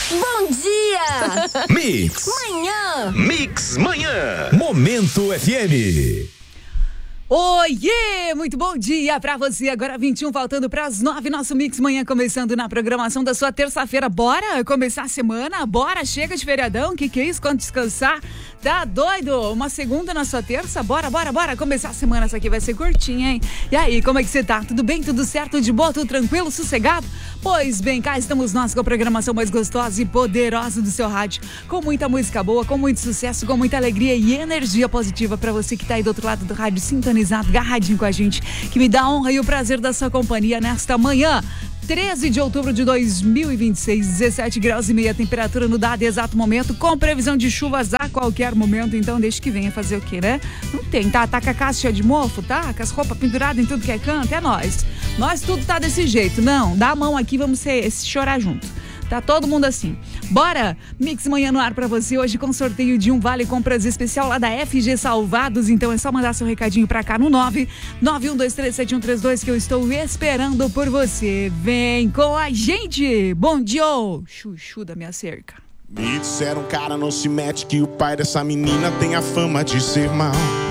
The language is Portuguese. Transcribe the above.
Bom dia! Mix. Manhã. Mix Manhã. Momento FM. Oiê! Muito bom dia pra você. Agora 21, faltando pras 9, nosso Mix Manhã começando na programação da sua terça-feira. Bora começar a semana? Bora, chega de feriadão. Que é isso? Quando descansar? Tá doido? Uma segunda na sua terça? Bora começar a semana. Essa aqui vai ser curtinha, hein? E aí, como é que você tá? Tudo bem? Tudo certo? De boa? Tudo tranquilo? Sossegado? Pois bem, cá estamos nós com a programação mais gostosa e poderosa do seu rádio. Com muita música boa, com muito sucesso, com muita alegria e energia positiva pra você que tá aí do outro lado do rádio, sintonizado, agarradinho com a gente, que me dá a honra e o prazer da sua companhia nesta manhã. 13 de outubro de 2026, 17 graus e meia, temperatura no dado exato momento, com previsão de chuvas a qualquer momento, então deixa que venha fazer o quê, né? Não tem, tá com a casa cheia de mofo, tá? Com as roupas penduradas em tudo que é canto, é nós. Nós tudo tá desse jeito, não, dá a mão aqui, vamos chorar junto. Tá todo mundo assim. Bora! Mix Manhã no ar pra você hoje com sorteio de um vale compras especial lá da FG Salvados. Então é só mandar seu recadinho pra cá no 991237132 que eu estou esperando por você. Vem com a gente! Bom dia! Chuchu da minha cerca. Me disseram, cara, não se mete, que o pai dessa menina tem a fama de ser mau.